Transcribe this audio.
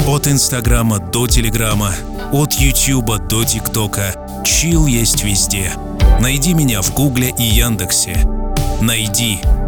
От Инстаграма до Телеграма, от Ютуба до ТикТока. Чилл есть везде. Найди меня в Гугле и Яндексе. Найди